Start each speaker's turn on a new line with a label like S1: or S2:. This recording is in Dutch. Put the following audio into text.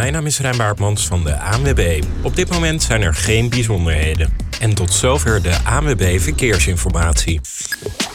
S1: mijn naam is Rijn Baartmans van de ANWB. Op dit moment zijn er geen bijzonderheden. En tot zover de ANWB Verkeersinformatie.